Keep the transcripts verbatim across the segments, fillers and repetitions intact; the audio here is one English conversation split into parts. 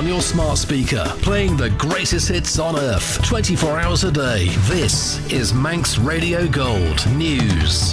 your smart speaker, playing the greatest hits on earth, twenty-four hours a day. This is Manx Radio Gold News.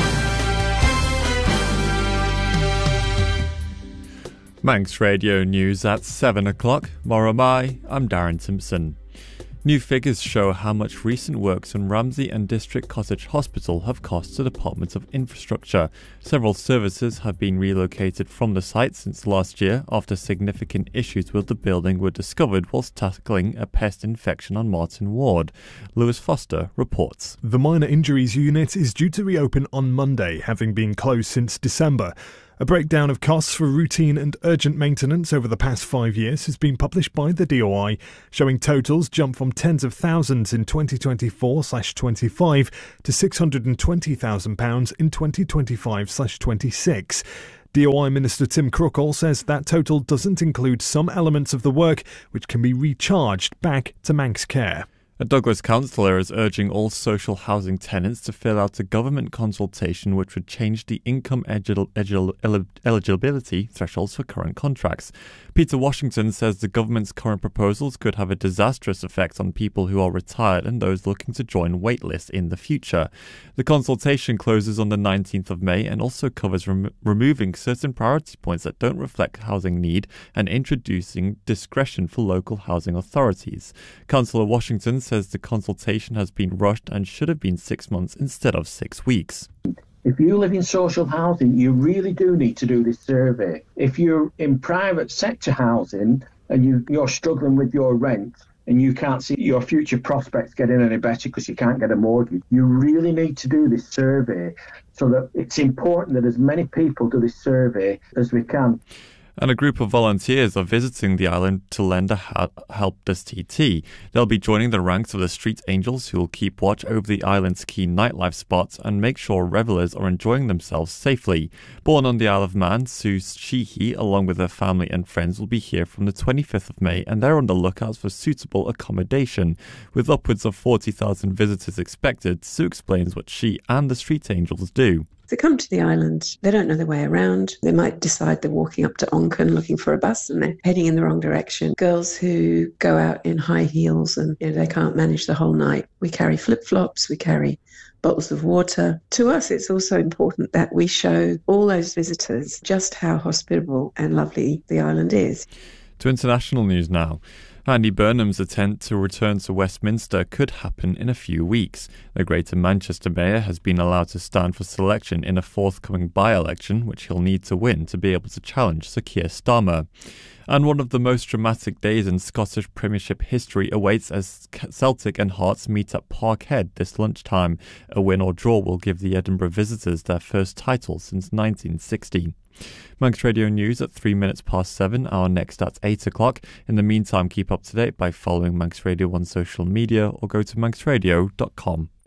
Manx Radio News at seven o'clock. Moramai, I'm Darren Simpson. New figures show how much recent works on Ramsey and District Cottage Hospital have cost the Department of Infrastructure. Several services have been relocated from the site since last year after significant issues with the building were discovered whilst tackling a pest infection on Martin Ward. Lewis Foster reports. The Minor Injuries Unit is due to reopen on Monday, having been closed since December. A breakdown of costs for routine and urgent maintenance over the past five years has been published by the D O I, showing totals jump from tens of thousands in twenty twenty-four twenty-five to six hundred twenty thousand pounds in twenty twenty-five twenty-six. D O I Minister Tim Crookall says that total doesn't include some elements of the work which can be recharged back to Manx Care. A Douglas councillor is urging all social housing tenants to fill out a government consultation which would change the income egil- egil- el- eligibility thresholds for current contracts. Peter Washington says the government's current proposals could have a disastrous effect on people who are retired and those looking to join waitlists in the future. The consultation closes on the nineteenth of May and also covers rem- removing certain priority points that don't reflect housing need and introducing discretion for local housing authorities. Councillor Washington says the consultation has been rushed and should have been six months instead of six weeks. If you live in social housing, you really do need to do this survey. If you're in private sector housing and you, you're struggling with your rent and you can't see your future prospects getting any better because you can't get a mortgage, you really need to do this survey, so that it's important that as many people do this survey as we can. And a group of volunteers are visiting the island to lend a ha- help-desk T T. They'll be joining the ranks of the Street Angels, who will keep watch over the island's key nightlife spots and make sure revellers are enjoying themselves safely. Born on the Isle of Man, Sue Sheehy, along with her family and friends, will be here from the twenty-fifth of May, and they're on the lookout for suitable accommodation. With upwards of forty thousand visitors expected, Sue explains what she and the Street Angels do. They come to the island, they don't know their way around. They might decide they're walking up to Onken looking for a bus and they're heading in the wrong direction. Girls who go out in high heels and you know, they can't manage the whole night. We carry flip-flops, we carry bottles of water. To us, it's also important that we show all those visitors just how hospitable and lovely the island is. To international news now. Andy Burnham's attempt to return to Westminster could happen in a few weeks. The Greater Manchester Mayor has been allowed to stand for selection in a forthcoming by-election, which he'll need to win to be able to challenge Sir Keir Starmer. And one of the most dramatic days in Scottish Premiership history awaits as Celtic and Hearts meet at Parkhead this lunchtime. A win or draw will give the Edinburgh visitors their first title since nineteen sixty. Manx Radio News at three minutes past seven, our next at eight o'clock. In the meantime, keep up to date by following Manx Radio on social media or go to manx radio dot com.